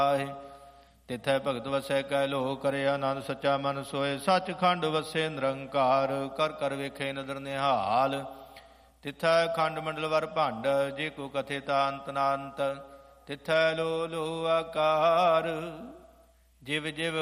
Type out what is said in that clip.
ਤਿਥੈ ਭਗਤ ਵਸੈ ਕਹਿ ਲੋ ਕਰੇ ਆਨੰਦ ਸੱਚਾ ਮਨ ਸੋਏ। ਸੱਚਖੰਡ ਵਸੇ ਨਿਰੰਕਾਰ ਕਰ ਕਰ ਵੇਖੇ ਨਦਰ ਨਿਹਾਲ। ਤਿਥੈ ਖੰਡ ਮੰਡਲ ਵਰ ਭੰਡ ਜੇ ਕੋ ਕਥੇ ਤਾ ਅੰਤ ਨਾ ਅੰਤ। ਤਿਥੈ ਲੋ ਲੋ ਆਕਾਰ ਜਿਵ ਜਿਵ